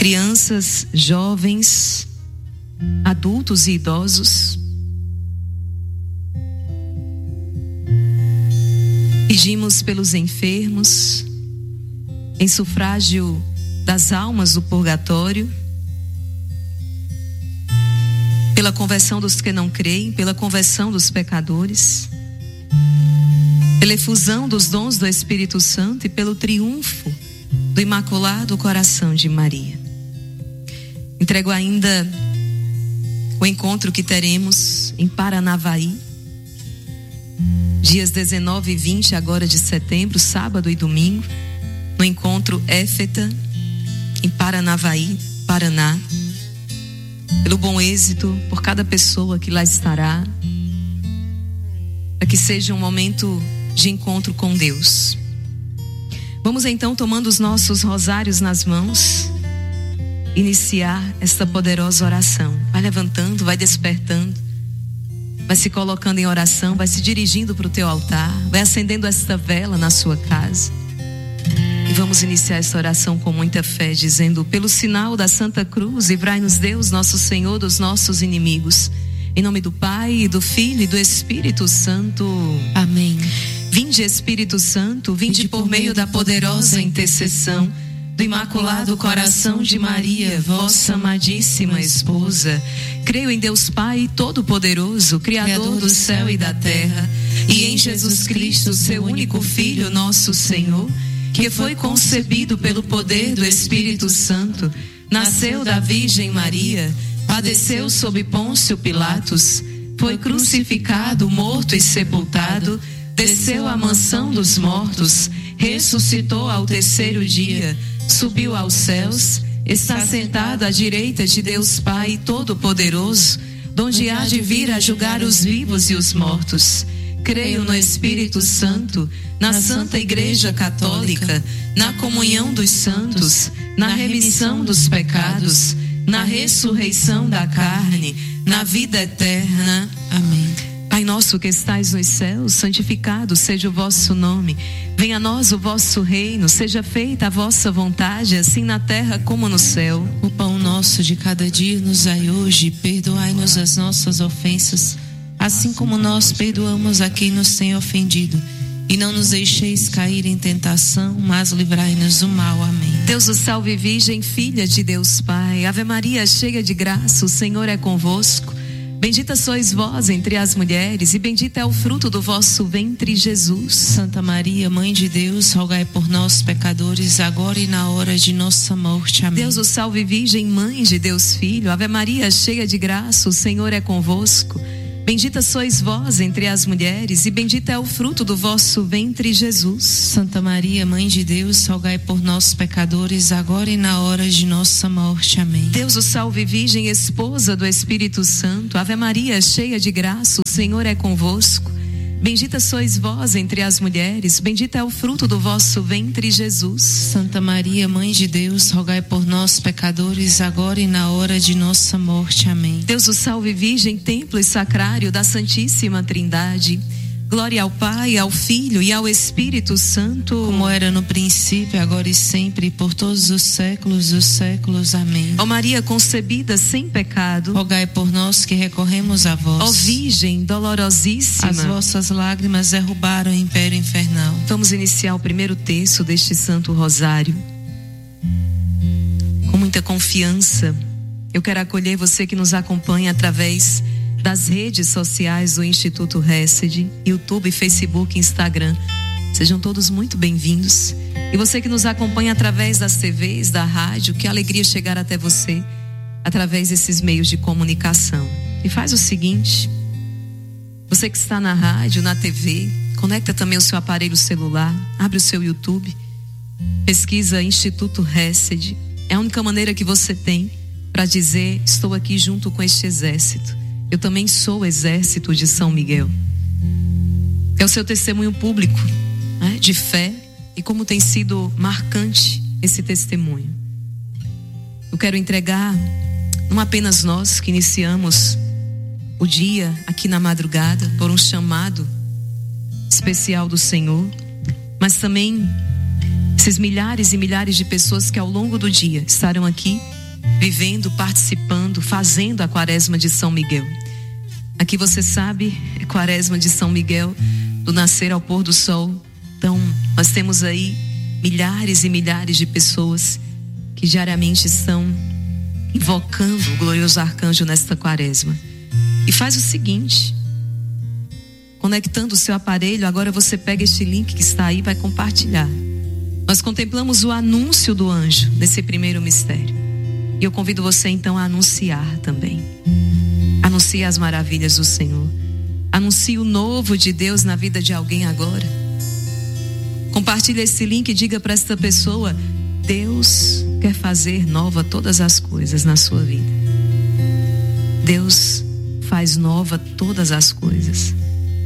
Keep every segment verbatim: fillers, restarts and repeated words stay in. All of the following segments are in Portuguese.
crianças, jovens, adultos e idosos. Pedimos pelos enfermos, em sufrágio das almas do purgatório, pela conversão dos que não creem, pela conversão dos pecadores, pela efusão dos dons do Espírito Santo e pelo triunfo do Imaculado Coração de Maria. Entrego ainda o encontro que teremos em Paranavaí, dias dezenove e vinte agora de setembro, sábado e domingo, no encontro Éfeta, em Paranavaí, Paraná. Pelo bom êxito, por cada pessoa que lá estará, para que seja um momento de encontro com Deus. Vamos então, tomando os nossos rosários nas mãos, iniciar esta poderosa oração. Vai levantando, vai despertando, vai se colocando em oração, vai se dirigindo para o teu altar, vai acendendo esta vela na sua casa. E vamos iniciar esta oração com muita fé, dizendo: pelo sinal da Santa Cruz, livrai-nos Deus, nosso Senhor, dos nossos inimigos. Em nome do Pai, e do Filho e do Espírito Santo. Amém. Vinde, Espírito Santo, vinde, vinde por meio da poderosa intercessão do Imaculado Coração de Maria, vossa amadíssima esposa. Creio em Deus Pai Todo-Poderoso, Criador do céu e da terra, e em Jesus Cristo, seu único Filho, nosso Senhor, que foi concebido pelo poder do Espírito Santo, nasceu da Virgem Maria, padeceu sob Pôncio Pilatos, foi crucificado, morto e sepultado, desceu à mansão dos mortos, ressuscitou ao terceiro dia, subiu aos céus, está sentado à direita de Deus Pai Todo-Poderoso, donde há de vir a julgar os vivos e os mortos. Creio no Espírito Santo, na Santa Igreja Católica, na comunhão dos santos, na remissão dos pecados, na ressurreição da carne, na vida eterna. Amém. Pai nosso que estais nos céus, santificado seja o vosso nome. Venha a nós o vosso reino, seja feita a vossa vontade, assim na terra como no céu. O pão nosso de cada dia nos dai hoje, perdoai-nos as nossas ofensas, assim como nós perdoamos a quem nos tem ofendido. E não nos deixeis cair em tentação, mas livrai-nos do mal. Amém. Deus o salve, Virgem, filha de Deus Pai. Ave Maria, cheia de graça, o Senhor é convosco. Bendita sois vós entre as mulheres, e bendito é o fruto do vosso ventre, Jesus. Santa Maria, Mãe de Deus, rogai por nós, pecadores, agora e na hora de nossa morte. Amém. Deus o salve, Virgem, Mãe de Deus Filho. Ave Maria, cheia de graça, o Senhor é convosco. Bendita sois vós entre as mulheres, e bendito é o fruto do vosso ventre, Jesus. Santa Maria, Mãe de Deus, rogai por nós, pecadores, agora e na hora de nossa morte. Amém. Deus o salve, Virgem, esposa do Espírito Santo. Ave Maria, cheia de graça, o Senhor é convosco. Bendita sois vós entre as mulheres, bendito é o fruto do vosso ventre, Jesus. Santa Maria, Mãe de Deus, rogai por nós, pecadores, agora e na hora de nossa morte. Amém. Deus o salve, Virgem, templo e sacrário da Santíssima Trindade. Glória ao Pai, ao Filho e ao Espírito Santo, como era no princípio, agora e sempre, e por todos os séculos dos séculos. Amém. Ó Maria concebida sem pecado, rogai por nós que recorremos a vós. Ó Virgem dolorosíssima, as vossas lágrimas derrubaram o império infernal. Vamos iniciar o primeiro terço deste Santo Rosário. Com muita confiança, eu quero acolher você que nos acompanha através das redes sociais do Instituto Hesed, YouTube, Facebook, Instagram. Sejam todos muito bem-vindos. E você que nos acompanha através das T Vs, da rádio, que alegria chegar até você através desses meios de comunicação. E faz o seguinte: você que está na rádio, na T V, conecta também o seu aparelho celular, abre o seu YouTube, pesquisa Instituto Hesed. É a única maneira que você tem para dizer: estou aqui junto com este exército. Eu também sou o exército de São Miguel. É o seu testemunho público, né, de fé, e como tem sido marcante esse testemunho. Eu quero entregar, não apenas nós que iniciamos o dia aqui na madrugada por um chamado especial do Senhor, mas também esses milhares e milhares de pessoas que ao longo do dia estarão aqui, vivendo, participando, fazendo a quaresma de São Miguel. Aqui você sabe, é quaresma de São Miguel, do nascer ao pôr do sol. Então, nós temos aí milhares e milhares de pessoas que diariamente estão invocando o glorioso arcanjo nesta quaresma. E faz o seguinte, conectando o seu aparelho, agora você pega este link que está aí e vai compartilhar. Nós contemplamos o anúncio do anjo nesse primeiro mistério. E eu convido você então a anunciar também. Anuncie as maravilhas do Senhor. Anuncie o novo de Deus na vida de alguém agora. Compartilhe esse link e diga para esta pessoa: Deus quer fazer nova todas as coisas na sua vida. Deus faz nova todas as coisas.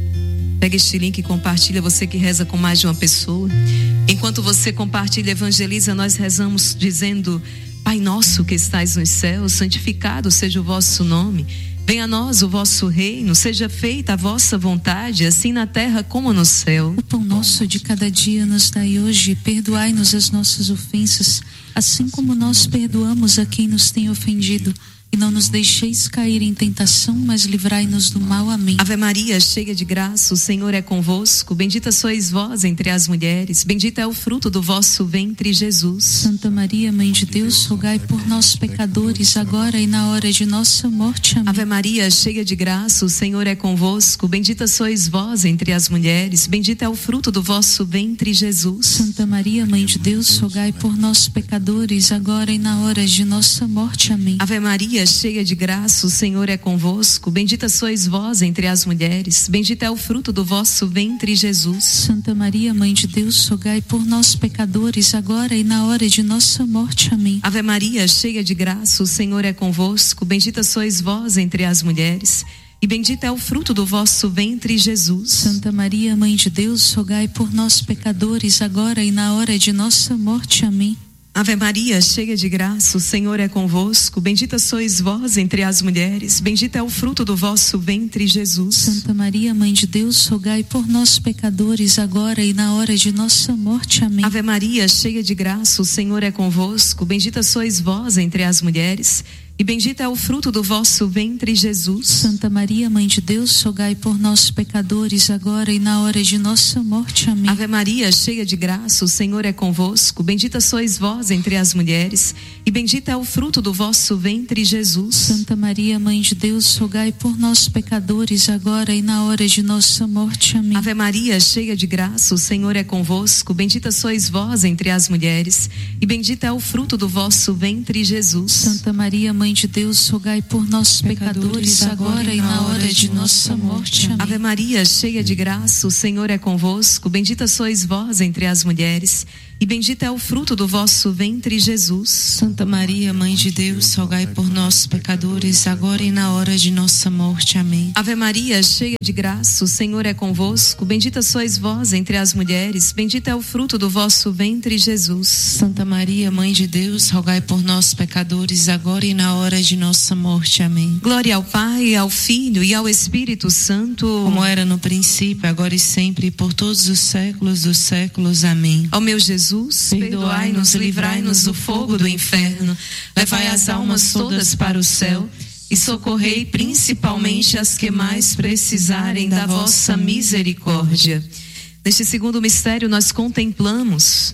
Pega este link e compartilha, você que reza com mais de uma pessoa. Enquanto você compartilha e evangeliza, nós rezamos dizendo: Pai nosso que estais nos céus, santificado seja o vosso nome. Venha a nós o vosso reino, seja feita a vossa vontade, assim na terra como no céu. O pão nosso de cada dia nos dai hoje, perdoai-nos as nossas ofensas, assim como nós perdoamos a quem nos tem ofendido. E não nos deixeis cair em tentação, mas livrai-nos do mal. Amém. Ave Maria, cheia de graça, o Senhor é convosco. Bendita sois vós entre as mulheres. Bendito é o fruto do vosso ventre, Jesus. Santa Maria, Mãe de Deus, rogai por nós, pecadores, agora e na hora de nossa morte. Amém. Ave Maria, cheia de graça, o Senhor é convosco. Bendita sois vós entre as mulheres. Bendito é o fruto do vosso ventre, Jesus. Santa Maria, Mãe de Deus, rogai por nós, pecadores, agora e na hora de nossa morte. Amém. Ave Maria, cheia de graça, o Senhor é convosco. Bendita sois vós entre as mulheres. Bendito é o fruto do vosso ventre, Jesus. Santa Maria, Mãe de Deus, rogai por nós, pecadores, agora e na hora de nossa morte. Amém. Ave Maria, cheia de graça, o Senhor é convosco. Bendita sois vós entre as mulheres. E bendito é o fruto do vosso ventre, Jesus. Santa Maria, Mãe de Deus, rogai por nós, pecadores, agora e na hora de nossa morte. Amém. Ave Maria, cheia de graça, o Senhor é convosco. Bendita sois vós entre as mulheres. Bendito é o fruto do vosso ventre, Jesus. Santa Maria, Mãe de Deus, rogai por nós, pecadores, agora e na hora de nossa morte. Amém. Ave Maria, cheia de graça, o Senhor é convosco. Bendita sois vós entre as mulheres. E bendito é o fruto do vosso ventre, Jesus. Santa Maria, Mãe de Deus, rogai por nós, pecadores, agora e na hora de nossa morte. Amém. Ave Maria, cheia de graça, o Senhor é convosco. Bendita sois vós entre as mulheres. E bendito é o fruto do vosso ventre, Jesus. Santa Maria, Mãe de Deus, rogai por nós, pecadores, agora e na hora de nossa morte. Amém. Ave Maria, cheia de graça, o Senhor é convosco. Bendita sois vós entre as mulheres. E bendito é o fruto do vosso ventre, Jesus. Santa Maria, Mãe de Deus, rogai por nós, pecadores, agora e na hora de nossa morte. Amém. Ave Maria, cheia de graça, o Senhor é convosco. Bendita sois vós entre as mulheres. E bendito é o fruto do vosso ventre, Jesus. Santa Maria, Mãe de Deus, rogai por nós, pecadores, agora e na hora de nossa morte. Amém. Ave Maria, cheia de graça, o Senhor é convosco. Bendita sois vós entre as mulheres. Bendito é o fruto do vosso ventre, Jesus. Santa Maria, Mãe de Deus, rogai por nós, pecadores, agora e na hora de nossa morte. Amém. Glória ao Pai, ao Filho e ao Espírito Santo, como era no princípio, agora e sempre, e por todos os séculos dos séculos. Amém. Ó meu Jesus, perdoai-nos, livrai-nos do fogo do inferno, levai as almas todas para o céu e socorrei principalmente as que mais precisarem da vossa misericórdia. Neste segundo mistério nós contemplamos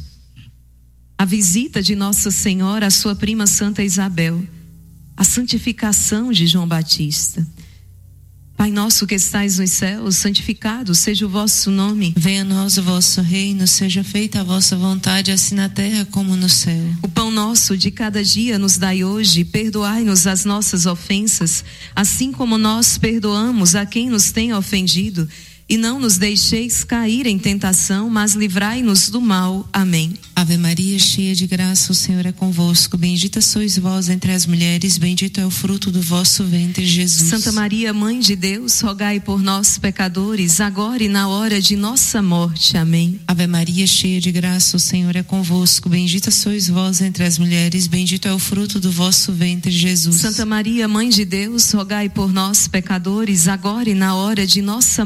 a visita de Nossa Senhora à sua prima Santa Isabel, a santificação de João Batista. Pai nosso que estais nos céus, santificado seja o vosso nome. Venha a nós o vosso reino, seja feita a vossa vontade, assim na terra como no céu. O pão nosso de cada dia nos dai hoje, perdoai-nos as nossas ofensas, assim como nós perdoamos a quem nos tem ofendido. E não nos deixeis cair em tentação, mas livrai-nos do mal. Amém. Ave Maria, cheia de graça, o Senhor é convosco. Bendita sois vós entre as mulheres, bendito é o fruto do vosso ventre, Jesus. Santa Maria, Mãe de Deus, rogai por nós, pecadores, agora e na hora de nossa morte. Amém. Ave Maria, cheia de graça, o Senhor é convosco. Bendita sois vós entre as mulheres, bendito é o fruto do vosso ventre, Jesus. Santa Maria, Mãe de Deus, rogai por nós, pecadores, agora e na hora de nossa morte.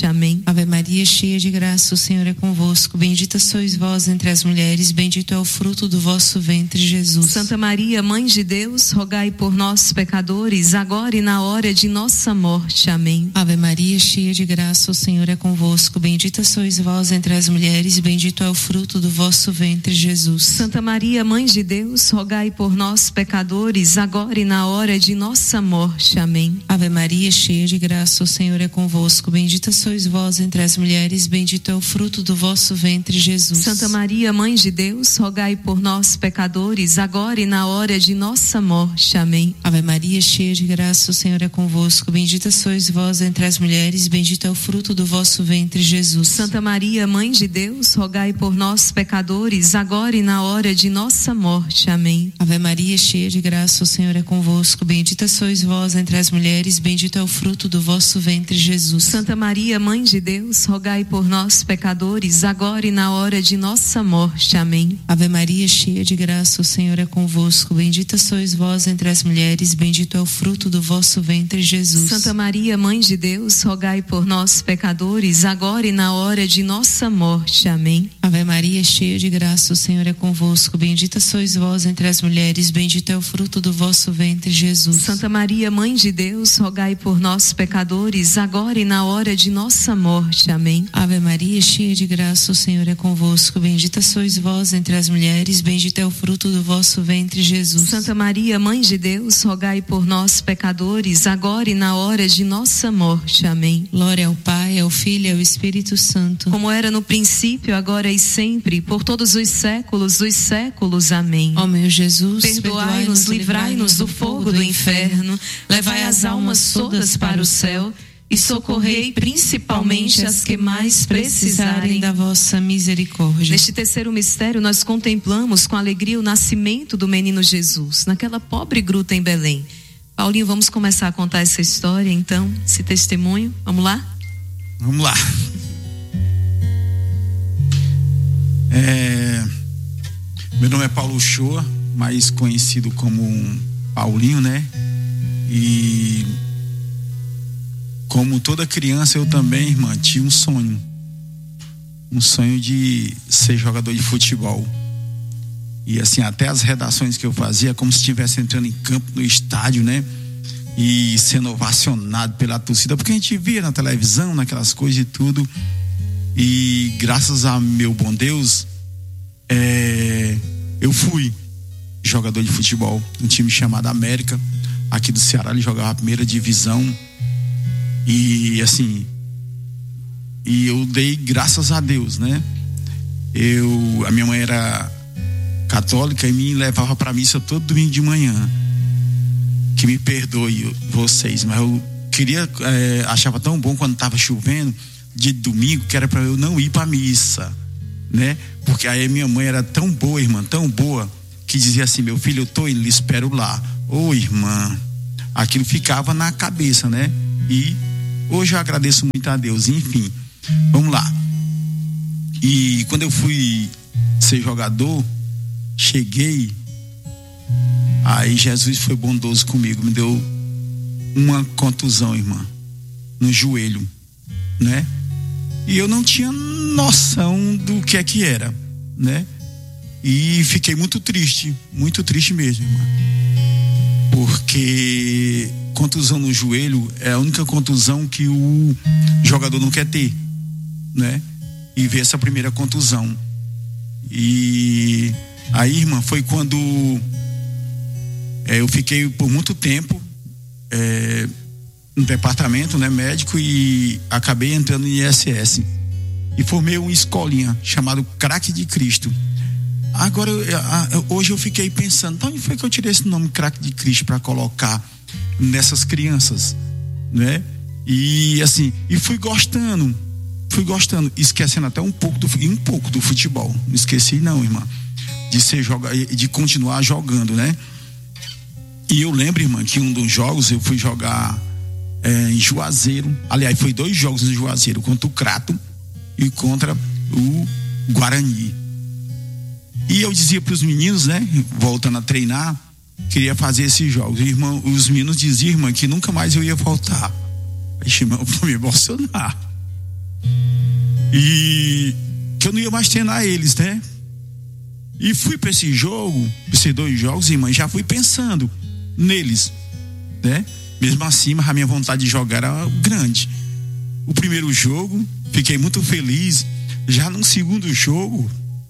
morte. Amém. Ave Maria, cheia de graça, o Senhor é convosco. Bendita sois vós entre as mulheres, bendito é o fruto do vosso ventre, Jesus. Santa Maria, Mãe de Deus, rogai por nós, pecadores, agora e na hora de nossa morte. Amém. Ave Maria, cheia de graça, o Senhor é convosco. Bendita sois vós entre as mulheres, bendito é o fruto do vosso ventre, Jesus. Santa Maria, Mãe de Deus, rogai por nós, pecadores, agora e na hora de nossa morte. Amém. Ave Maria, cheia de graça, o Senhor é convosco. Bendita sois vós entre as mulheres, bendito é o fruto do vosso ventre, Jesus. Santa Maria, Mãe de Deus, rogai por nós, pecadores, agora e na hora de nossa morte. Amém. Ave Maria, cheia de graça, o Senhor é convosco. Bendita sois vós entre as mulheres, bendito é o fruto do vosso ventre, Jesus. Santa Maria, Mãe de Deus, rogai por nós, pecadores, agora e na hora de nossa morte. Amém. Ave Maria, cheia de graça, o Senhor é convosco. Bendita sois vós entre as mulheres, bendito é o fruto do vosso ventre, Jesus. Santa Maria, Mãe de Deus, rogai por nós, pecadores, agora e na hora de nossa morte. Amém. Ave Maria, cheia de graça, o Senhor é convosco. Bendita sois vós entre as mulheres, bendito é o fruto do vosso ventre, Jesus. Santa Maria, Mãe de Deus, rogai por nós, pecadores, agora e na hora de nossa morte. Amém. Ave Maria, cheia de graça, o Senhor é convosco. Bendita sois vós entre as mulheres, bendito é o fruto do vosso ventre, Jesus. Santa Maria, Mãe de Deus, rogai por nós, pecadores, agora e na hora de nossa morte. Amém. Ave Maria, cheia de graça, o Senhor é convosco. Bendita sois vós entre as mulheres, bendito é o fruto do vosso ventre, Jesus. Santa Maria, Mãe de Deus, rogai por nós, pecadores, agora e na hora de nossa morte. Amém. Glória ao Pai, ao Filho e ao Espírito Santo, como era no princípio, agora e sempre, por todos os séculos dos séculos. Amém. Ó meu Jesus, perdoai-nos, livrai-nos do fogo do inferno, levai as almas todas para o céu e socorrei principalmente as que mais precisarem da vossa misericórdia. Neste terceiro mistério, nós contemplamos com alegria o nascimento do menino Jesus, naquela pobre gruta em Belém. Paulinho, vamos começar a contar essa história, então, esse testemunho. Vamos lá? Vamos lá. É, meu nome é Paulo Shoa, mais conhecido como Paulinho, né? E como toda criança, eu também, irmã, tinha um sonho. Um sonho de ser jogador de futebol. E assim, até as redações que eu fazia, como se estivesse entrando em campo no estádio, né? E sendo ovacionado pela torcida, porque a gente via na televisão, naquelas coisas e tudo. E graças a meu bom Deus, é, eu fui jogador de futebol. Um time chamado América, aqui do Ceará, ele jogava a primeira divisão. E assim, e eu dei graças a Deus, né? Eu, a minha mãe era católica e me levava para missa todo domingo de manhã. Que me perdoe vocês, mas eu queria, é, achava tão bom quando estava chovendo de domingo, que era para eu não ir para missa, né? Porque aí minha mãe era tão boa, irmã, tão boa, que dizia assim: meu filho, eu tô indo, lhe espero lá. Ô irmã, aquilo ficava na cabeça, né? E hoje eu agradeço muito a Deus. Enfim, vamos lá. E quando eu fui ser jogador, cheguei, aí Jesus foi bondoso comigo, me deu uma contusão, irmã, no joelho, né? E eu não tinha noção do que é que era, né? E fiquei muito triste, muito triste mesmo, irmã. Porque contusão no joelho é a única contusão que o jogador não quer ter, né? E ver essa primeira contusão. E aí, irmã, foi quando é, eu fiquei por muito tempo é, no departamento, né, médico, e acabei entrando em I S S e formei uma escolinha chamada Craque de Cristo. Agora, eu, hoje eu fiquei pensando, de onde foi que eu tirei esse nome Craque de Cristo para colocar nessas crianças, né? E assim, e fui gostando, fui gostando, esquecendo até um pouco do, um pouco do futebol. Não esqueci não, irmã, de ser joga, de continuar jogando, né? E eu lembro, irmã, que um dos jogos eu fui jogar é, em Juazeiro. Aliás, foi dois jogos em Juazeiro, contra o Crato e contra o Guarani. E eu dizia para os meninos, né, voltando a treinar, queria fazer esses jogos. Irmão, os meninos diziam, irmã, que nunca mais eu ia voltar. Aí, irmão, para me emocionar, E que eu não ia mais treinar eles, né? E fui para esse jogo, esses dois jogos, irmã, já fui pensando neles, né? Mesmo assim, a minha vontade de jogar era grande. O primeiro jogo, fiquei muito feliz. Já no segundo jogo,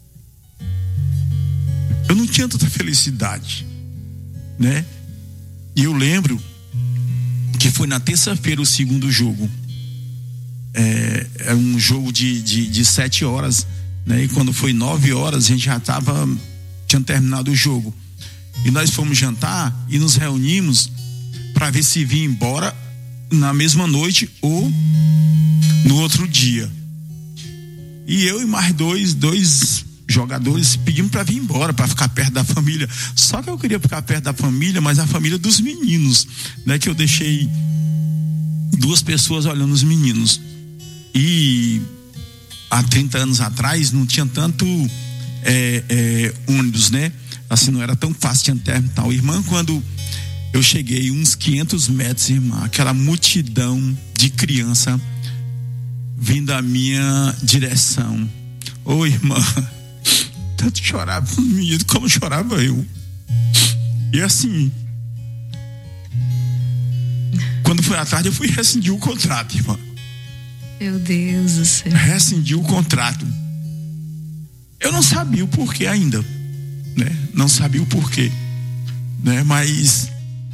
eu não tinha tanta felicidade, né? E eu lembro que foi na terça-feira o segundo jogo. É, é um jogo de, de, de sete horas, né? E quando foi nove horas, a gente já tava, tinha terminado o jogo. E nós fomos jantar e nos reunimos para ver se vinha embora na mesma noite ou no outro dia. E eu e mais dois, dois jogadores pedimos para vir embora, para ficar perto da família. Só que eu queria ficar perto da família, mas a família dos meninos, né? Que eu deixei duas pessoas olhando os meninos. E há trinta anos atrás não tinha tanto é, é, ônibus, né? Assim, não era tão fácil, tinha terminal. Irmã, quando eu cheguei uns quinhentos metros, irmã, aquela multidão de criança vindo à minha direção. Ô, irmã, tanto chorava o menino como chorava eu. E assim, quando foi à tarde, eu fui rescindir o contrato, irmã. Meu Deus do céu. Rescindir o contrato. Eu não sabia o porquê ainda, né? Não sabia o porquê, né? Mas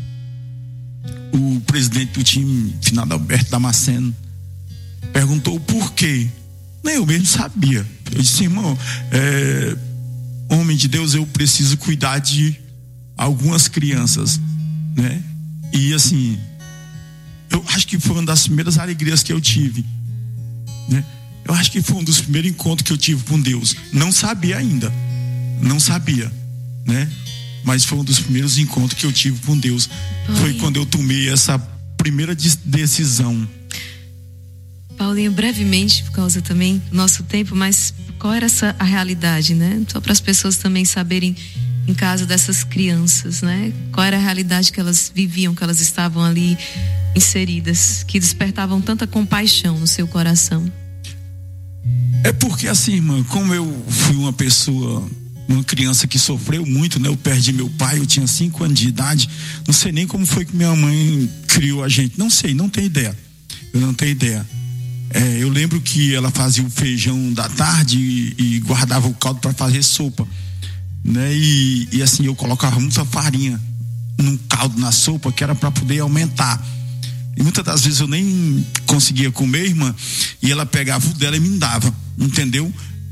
o presidente do time, finado Alberto Damasceno, perguntou o porquê. Nem eu mesmo sabia. Eu disse, irmão, é, homem de Deus, eu preciso cuidar de algumas crianças, né? E assim, eu acho que foi uma das primeiras alegrias que eu tive, né? Eu acho que foi um dos primeiros encontros que eu tive com Deus. Não sabia ainda, não sabia, né? Mas foi um dos primeiros encontros que eu tive com Deus. Ai. Foi quando eu tomei essa primeira decisão. Paulinho, brevemente, por causa também do nosso tempo, mas qual era essa a realidade, né? Só para as pessoas também saberem em casa dessas crianças, né? Qual era a realidade que elas viviam, que elas estavam ali inseridas, que despertavam tanta compaixão no seu coração? É porque assim, irmã, como eu fui uma pessoa, uma criança que sofreu muito, né? Eu perdi meu pai, eu tinha cinco anos de idade, não sei nem como foi que minha mãe criou a gente, não sei, não tenho ideia, eu não tenho ideia. É, eu lembro que ela fazia o feijão da tarde e, e guardava o caldo para fazer sopa, né? E, e assim, eu colocava muita farinha num caldo na sopa que era para poder aumentar. E muitas das vezes eu nem conseguia comer, irmã, e ela pegava o dela e me dava, entendeu?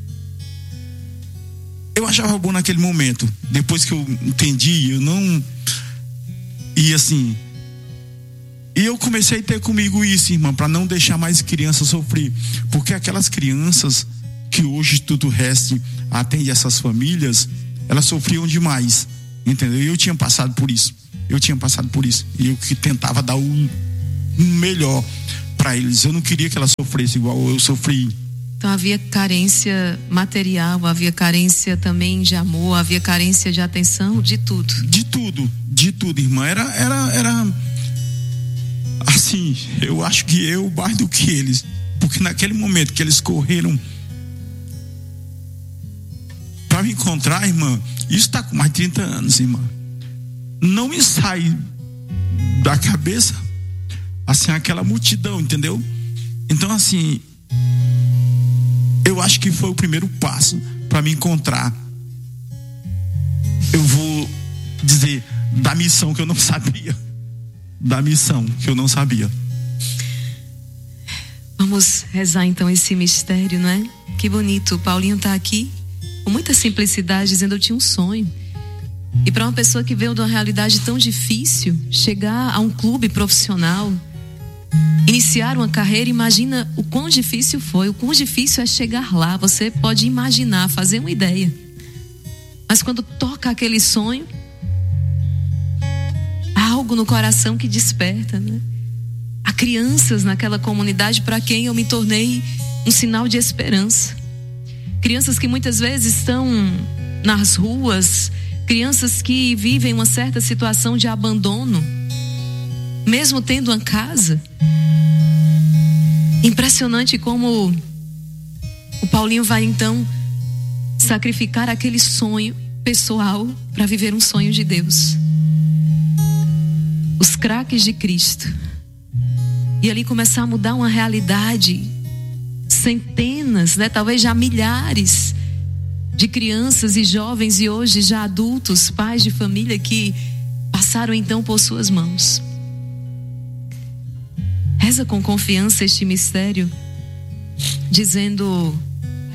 Eu achava bom naquele momento. Depois que eu entendi, eu não... E assim... E eu comecei a ter comigo isso, irmã, para não deixar mais crianças sofrer. Porque aquelas crianças que hoje tudo reste atende essas famílias, elas sofriam demais, entendeu? E eu tinha passado por isso. Eu tinha passado por isso. E eu que tentava dar o melhor para eles. Eu não queria que elas sofressem igual eu sofri. Então havia carência material, havia carência também de amor, havia carência de atenção, de tudo. De tudo, de tudo, irmã. Era, era, era assim, eu acho que eu mais do que eles, porque naquele momento que eles correram para me encontrar, irmã, isso está com mais de trinta anos, irmã. Não me sai da cabeça assim aquela multidão, entendeu? Então assim, eu acho que foi o primeiro passo para me encontrar. Eu vou dizer da missão que eu não sabia. Da missão que eu não sabia. Vamos rezar então esse mistério, não é? Que bonito, o Paulinho tá aqui com muita simplicidade dizendo: eu tinha um sonho. E para uma pessoa que veio de uma realidade tão difícil, chegar a um clube profissional, iniciar uma carreira, imagina o quão difícil foi, o quão difícil é chegar lá. Você pode imaginar, fazer uma ideia. Mas quando toca aquele sonho, há algo no coração que desperta, né? Há crianças naquela comunidade para quem eu me tornei um sinal de esperança. Crianças que muitas vezes estão nas ruas, crianças que vivem uma certa situação de abandono, mesmo tendo uma casa. Impressionante como o Paulinho vai então sacrificar aquele sonho pessoal para viver um sonho de Deus. Os craques de Cristo. E ali começar a mudar uma realidade. Centenas, né, talvez já milhares de crianças e jovens e hoje já adultos, pais de família que passaram então por suas mãos. Reza com confiança este mistério, dizendo: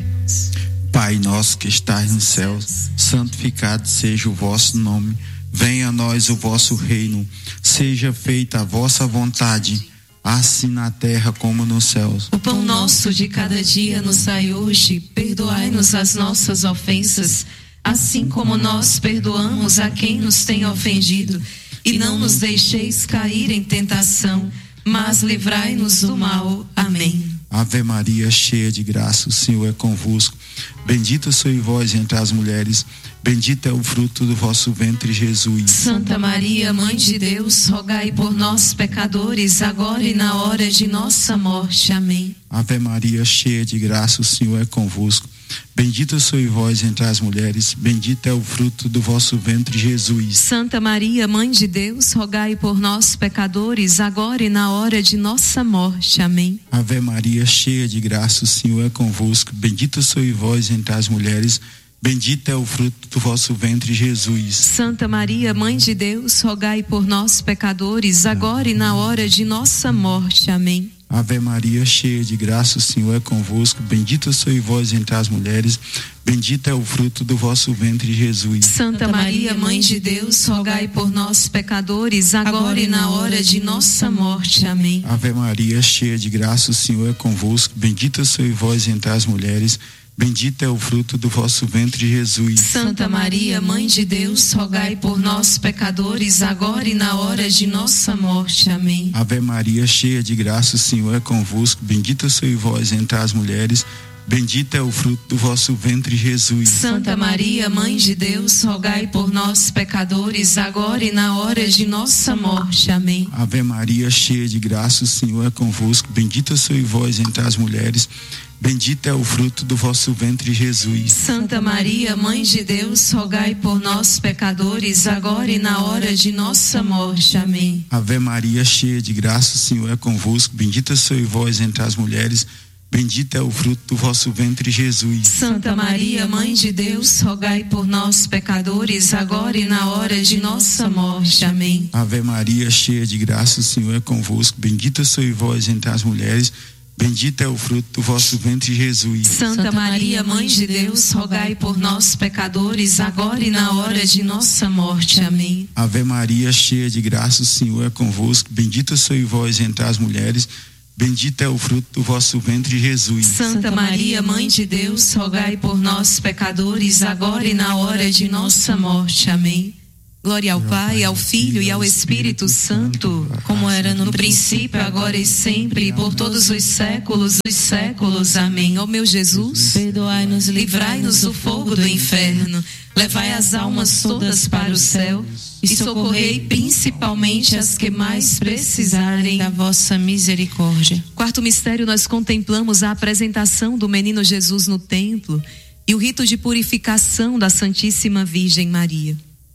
Pai nosso que estás nos céus, santificado seja o vosso nome. Venha a nós o vosso reino. Seja feita a vossa vontade, assim na terra como nos céus. O pão nosso de cada dia nos dai hoje. Perdoai-nos as nossas ofensas, assim como nós perdoamos a quem nos tem ofendido. E não nos deixeis cair em tentação, mas livrai-nos do mal. Amém. Ave Maria, cheia de graça, o Senhor é convosco. Bendita sois vós entre as mulheres, bendito é o fruto do vosso ventre, Jesus. Santa Maria, Mãe de Deus, rogai por nós, pecadores, agora e na hora de nossa morte. Amém. Ave Maria, cheia de graça, o Senhor é convosco. Bendita sois vós entre as mulheres, bendito é o fruto do vosso ventre, Jesus. Santa Maria, Mãe de Deus, rogai por nós, pecadores, agora e na hora de nossa morte. Amém. Ave Maria, cheia de graça, o Senhor é convosco. Bendita sois vós entre as mulheres, bendito é o fruto do vosso ventre, Jesus. Santa Maria, Mãe de Deus, rogai por nós, pecadores, agora e na hora de nossa morte. Amém. Ave Maria, cheia de graça, o Senhor é convosco. Bendita sois vós entre as mulheres, bendito é o fruto do vosso ventre, Jesus. Santa Maria, Mãe de Deus, rogai por nós, pecadores, agora e na hora de nossa morte. Amém. Ave Maria, cheia de graça, o Senhor é convosco. Bendita sois vós entre as mulheres, bendito é o fruto do vosso ventre, Jesus. Santa Maria, Mãe de Deus, rogai por nós, pecadores, agora e na hora de nossa morte. Amém. Ave Maria, cheia de graça, o Senhor é convosco. Bendita sois vós entre as mulheres, bendito é o fruto do vosso ventre, Jesus. Santa Maria, Mãe de Deus, rogai por nós, pecadores, agora e na hora de nossa morte. Amém. Ave Maria, cheia de graça, o Senhor é convosco. Bendita sois vós entre as mulheres, bendito é o fruto do vosso ventre, Jesus. Santa Maria, Mãe de Deus, rogai por nós, pecadores, agora e na hora de nossa morte. Amém. Ave Maria, cheia de graça, o Senhor é convosco. Bendita sois vós entre as mulheres, bendito é o fruto do vosso ventre, Jesus. Santa Maria, Mãe de Deus, rogai por nós, pecadores, agora e na hora de nossa morte. Amém. Ave Maria, cheia de graça, o Senhor é convosco. Bendita sois vós entre as mulheres, bendito é o fruto do vosso ventre, Jesus. Santa Maria, Mãe de Deus, rogai por nós, pecadores, agora e na hora de nossa morte. Amém. Ave Maria, cheia de graça, o Senhor é convosco. Bendita sois vós entre as mulheres, bendito é o fruto do vosso ventre, Jesus. Santa Maria, Mãe de Deus, rogai por nós, pecadores, agora e na hora de nossa morte. Amém. Glória ao Pai, ao Filho e ao Espírito Santo, como era no princípio, agora e sempre, e por todos os séculos dos séculos. Amém. Ó meu Jesus, perdoai-nos, livrai-nos do fogo do inferno, levai as almas todas para o céu e socorrei principalmente as que mais precisarem da vossa misericórdia. Quarto mistério, nós contemplamos a apresentação do menino Jesus no templo e o rito de purificação da Santíssima Virgem Maria.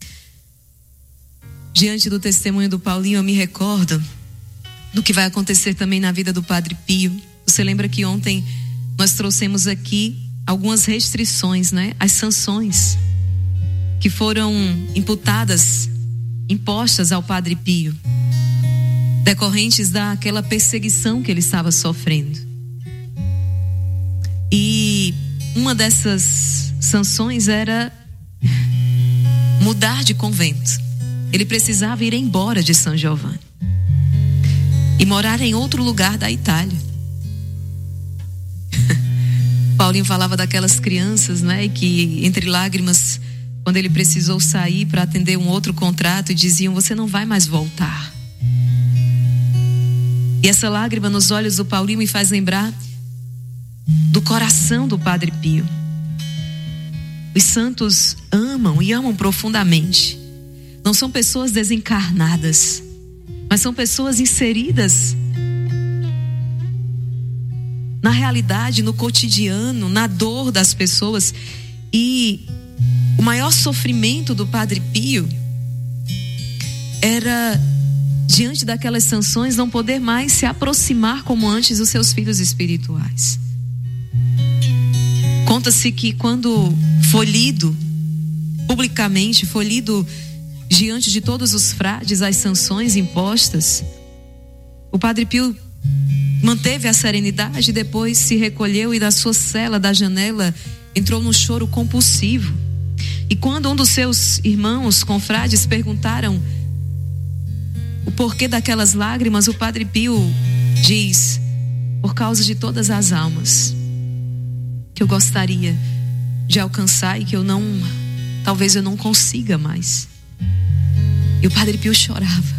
Diante do testemunho do Paulinho, eu me recordo do que vai acontecer também na vida do Padre Pio. Você lembra que ontem nós trouxemos aqui algumas restrições, né? As sanções que foram imputadas, impostas ao Padre Pio, decorrentes daquela perseguição que ele estava sofrendo. E uma dessas sanções era mudar de convento. Ele precisava ir embora de São Giovanni e morar em outro lugar da Itália. Paulinho falava daquelas crianças, né, que entre lágrimas, quando ele precisou sair para atender um outro contrato, e diziam: você não vai mais voltar. E essa lágrima nos olhos do Paulinho me faz lembrar do coração do Padre Pio. Os santos amam e amam profundamente. Não são pessoas desencarnadas, mas são pessoas inseridas na realidade, no cotidiano, na dor das pessoas. E o maior sofrimento do Padre Pio era, diante daquelas sanções, não poder mais se aproximar como antes dos seus filhos espirituais. Conta-se que quando foi lido publicamente, foi lido diante de todos os frades as sanções impostas, o Padre Pio manteve a serenidade, depois se recolheu e da sua cela, da janela, entrou num choro compulsivo. E quando um dos seus irmãos confrades perguntaram o porquê daquelas lágrimas, o Padre Pio diz: por causa de todas as almas que eu gostaria de alcançar e que eu não, talvez eu não consiga mais. E o Padre Pio chorava.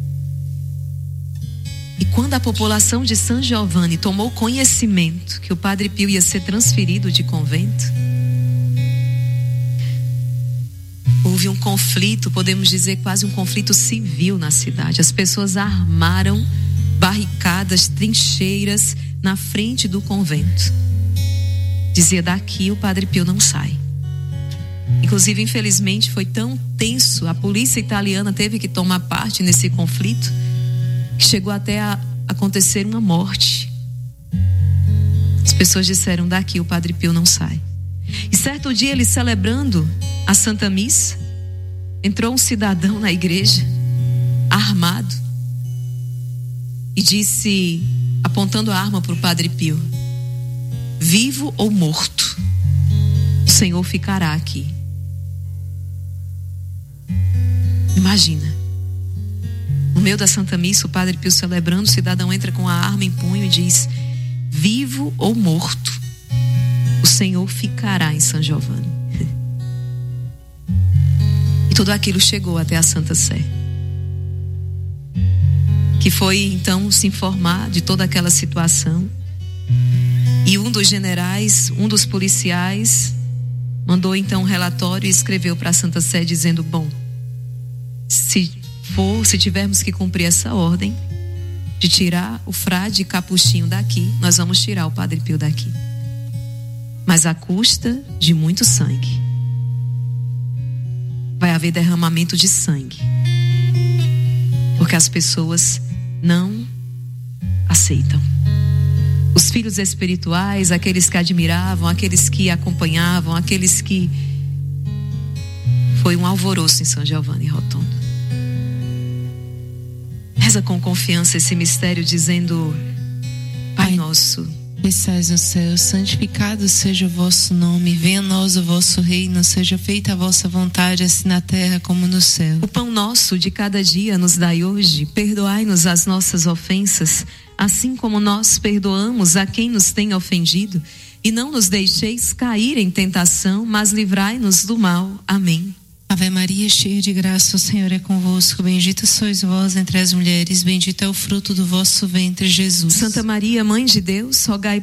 E quando a população de San Giovanni tomou conhecimento que o Padre Pio ia ser transferido de convento, houve um conflito, podemos dizer quase um conflito civil na cidade. As pessoas armaram barricadas, trincheiras na frente do convento. Dizia: daqui o Padre Pio não sai. Inclusive, infelizmente, foi tão tenso, a polícia italiana teve que tomar parte nesse conflito, que chegou até a acontecer uma morte. As pessoas disseram: daqui o Padre Pio não sai. E certo dia, ele celebrando a Santa Missa, entrou um cidadão na igreja, armado, e disse, apontando a arma para o Padre Pio: vivo ou morto, o Senhor ficará aqui. Imagina, no meio da Santa Missa, o Padre Pio celebrando, o cidadão entra com a arma em punho e diz: vivo ou morto, o Senhor ficará em San Giovanni. E tudo aquilo chegou até a Santa Sé, que foi então se informar de toda aquela situação. E um dos generais, um dos policiais, mandou então um relatório e escreveu para a Santa Sé dizendo: bom, se for, se tivermos que cumprir essa ordem de tirar o frade Capuchinho daqui, nós vamos tirar o Padre Pio daqui, mas à custa de muito sangue. Vai haver derramamento de sangue, porque as pessoas não aceitam. Os filhos espirituais, aqueles que admiravam, aqueles que acompanhavam, aqueles que... Foi um alvoroço em San Giovanni Rotondo. Reza com confiança esse mistério dizendo: Pai nosso, que estais no céu, santificado seja o vosso nome, venha a nós o vosso reino, seja feita a vossa vontade, assim na terra como no céu. O pão nosso de cada dia nos dai hoje, perdoai-nos as nossas ofensas, assim como nós perdoamos a quem nos tem ofendido, e não nos deixeis cair em tentação, mas livrai-nos do mal. Amém. Ave Maria, cheia de graça, o Senhor é convosco, bendita sois vós entre as mulheres, bendito é o fruto do vosso ventre, Jesus. Santa Maria, Mãe de Deus, rogai